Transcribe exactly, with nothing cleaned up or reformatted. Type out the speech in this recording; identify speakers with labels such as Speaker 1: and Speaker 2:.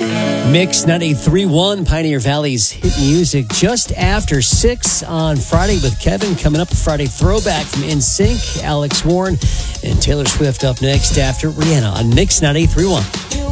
Speaker 1: Mix ninety-three point one, Pioneer Valley's hit music, just after six on Friday with Kevin. Coming up, a Friday throwback from N Sync, Alex Warren, and Taylor Swift up next after Rihanna on Mix ninety-three point one.